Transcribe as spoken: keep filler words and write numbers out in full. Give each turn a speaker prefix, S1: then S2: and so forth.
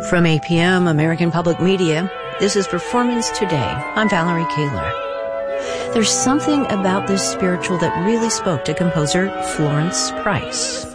S1: From A P M, American Public Media, this is Performance Today. I'm Valerie Kaler. There's something about this spiritual that really spoke to composer Florence Price.